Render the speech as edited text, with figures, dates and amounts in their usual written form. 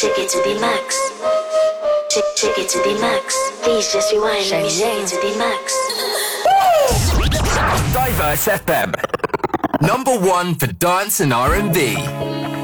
Shake it to the max. Shake it to the max. Please just rewind. Let me shake it to the max. Diverse FM. Number 1 for dance and R&B.